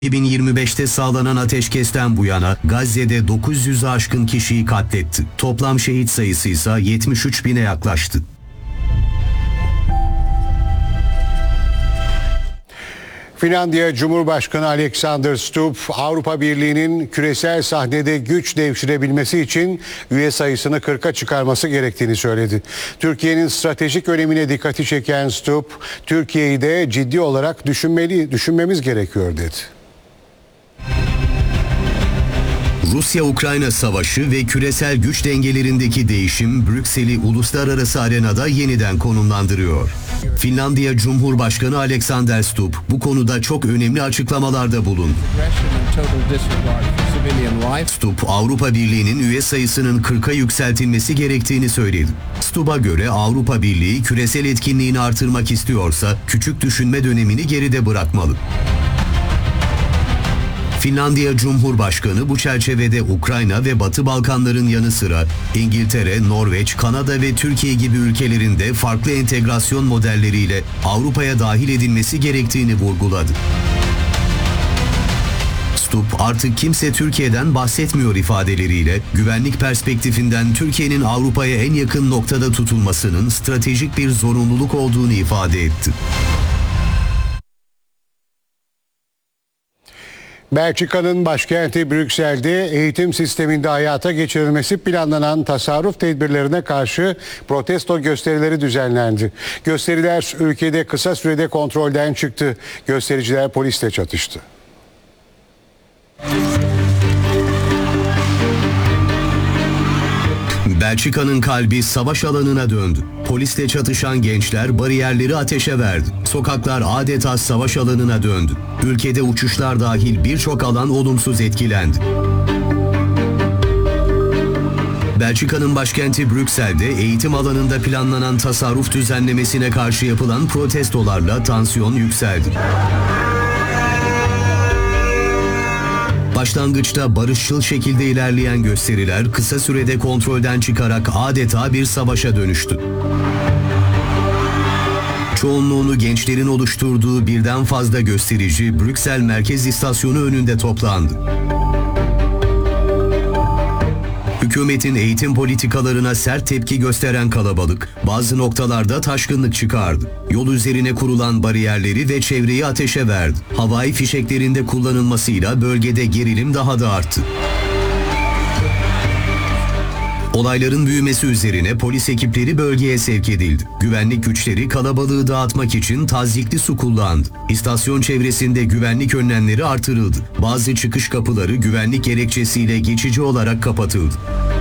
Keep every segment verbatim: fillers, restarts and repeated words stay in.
iki bin yirmi beşte sağlanan ateşkesten bu yana Gazze'de dokuz yüzü aşkın kişiyi katletti. Toplam şehit sayısı ise yetmiş üç bine yaklaştı. Finlandiya Cumhurbaşkanı Alexander Stubb, Avrupa Birliği'nin küresel sahnede güç devşirebilmesi için üye sayısını kırka çıkarması gerektiğini söyledi. Türkiye'nin stratejik önemine dikkati çeken Stubb, Türkiye'yi de ciddi olarak düşünmeli, düşünmemiz gerekiyor dedi. Rusya-Ukrayna savaşı ve küresel güç dengelerindeki değişim Brüksel'i uluslararası arenada yeniden konumlandırıyor. Finlandiya Cumhurbaşkanı Alexander Stubb bu konuda çok önemli açıklamalarda bulundu. Stubb, Avrupa Birliği'nin üye sayısının kırka yükseltilmesi gerektiğini söyledi. Stubb'a göre Avrupa Birliği küresel etkinliğini artırmak istiyorsa küçük düşünme dönemini geride bırakmalı. Finlandiya Cumhurbaşkanı bu çerçevede Ukrayna ve Batı Balkanların yanı sıra İngiltere, Norveç, Kanada ve Türkiye gibi ülkelerin de farklı entegrasyon modelleriyle Avrupa'ya dahil edilmesi gerektiğini vurguladı. Stubb, artık kimse Türkiye'den bahsetmiyor ifadeleriyle güvenlik perspektifinden Türkiye'nin Avrupa'ya en yakın noktada tutulmasının stratejik bir zorunluluk olduğunu ifade etti. Belçika'nın başkenti Brüksel'de eğitim sisteminde hayata geçirilmesi planlanan tasarruf tedbirlerine karşı protesto gösterileri düzenlendi. Gösteriler ülkede kısa sürede kontrolden çıktı. Göstericiler polisle çatıştı. Belçika'nın kalbi savaş alanına döndü. Polisle çatışan gençler bariyerleri ateşe verdi. Sokaklar adeta savaş alanına döndü. Ülkede uçuşlar dahil birçok alan olumsuz etkilendi. Belçika'nın başkenti Brüksel'de eğitim alanında planlanan tasarruf düzenlemesine karşı yapılan protestolarla tansiyon yükseldi. Başlangıçta barışçıl şekilde ilerleyen gösteriler kısa sürede kontrolden çıkarak adeta bir savaşa dönüştü. Çoğunluğunu gençlerin oluşturduğu birden fazla gösterici Brüksel Merkez İstasyonu önünde toplandı. Hükümetin eğitim politikalarına sert tepki gösteren kalabalık, bazı noktalarda taşkınlık çıkardı. Yol üzerine kurulan bariyerleri ve çevreyi ateşe verdi. Havai fişeklerinde kullanılmasıyla bölgede gerilim daha da arttı. Olayların büyümesi üzerine polis ekipleri bölgeye sevk edildi. Güvenlik güçleri kalabalığı dağıtmak için tazyikli su kullandı. İstasyon çevresinde güvenlik önlemleri artırıldı. Bazı çıkış kapıları güvenlik gerekçesiyle geçici olarak kapatıldı.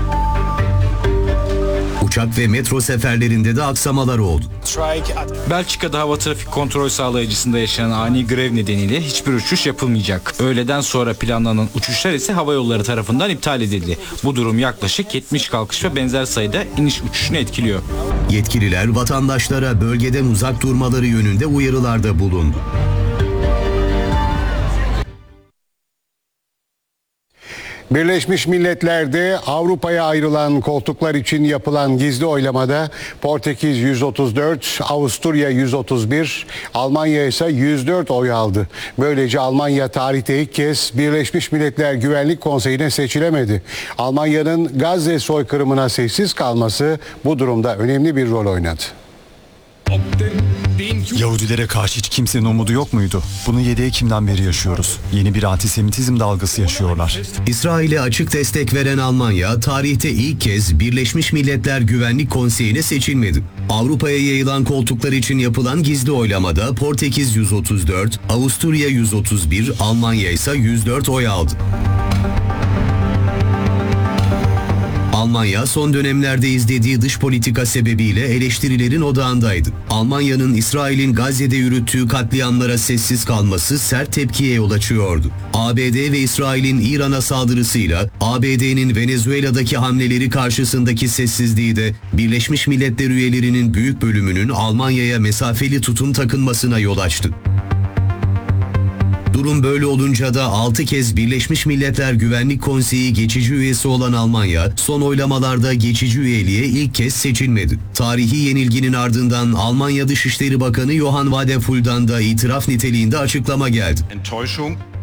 Uçak ve metro seferlerinde de aksamalar oldu. Belçika'da hava trafik kontrol sağlayıcısında yaşanan ani grev nedeniyle hiçbir uçuş yapılmayacak. Öğleden sonra planlanan uçuşlar ise havayolları tarafından iptal edildi. Bu durum yaklaşık yetmiş kalkış ve benzer sayıda iniş uçuşunu etkiliyor. Yetkililer vatandaşlara bölgeden uzak durmaları yönünde uyarılarda bulundu. Birleşmiş Milletler'de Avrupa'ya ayrılan koltuklar için yapılan gizli oylamada Portekiz yüz otuz dört, Avusturya yüz otuz bir, Almanya ise yüz dört oy aldı. Böylece Almanya tarihte ilk kez Birleşmiş Milletler Güvenlik Konseyi'ne seçilemedi. Almanya'nın Gazze soykırımına sessiz kalması bu durumda önemli bir rol oynadı. Yahudilere karşı hiç kimsenin umudu yok muydu? Bunu yedi Ekim'den beri yaşıyoruz. Yeni bir antisemitizm dalgası yaşıyorlar. İsrail'e açık destek veren Almanya, tarihte ilk kez Birleşmiş Milletler Güvenlik Konseyi'ne seçilmedi. Avrupa'ya yayılan koltuklar için yapılan gizli oylamada Portekiz yüz otuz dört, Avusturya yüz otuz bir, Almanya ise yüz dört oy aldı. Almanya son dönemlerde izlediği dış politika sebebiyle eleştirilerin odağındaydı. Almanya'nın İsrail'in Gazze'de yürüttüğü katliamlara sessiz kalması sert tepkiye yol açıyordu. A B D ve İsrail'in İran'a saldırısıyla A B D'nin Venezuela'daki hamleleri karşısındaki sessizliği de Birleşmiş Milletler üyelerinin büyük bölümünün Almanya'ya mesafeli tutum takınmasına yol açtı. Durum böyle olunca da altı kez Birleşmiş Milletler Güvenlik Konseyi geçici üyesi olan Almanya, son oylamalarda geçici üyeliğe ilk kez seçilmedi. Tarihi yenilginin ardından Almanya Dışişleri Bakanı Johann Wadephul'dan da itiraf niteliğinde açıklama geldi.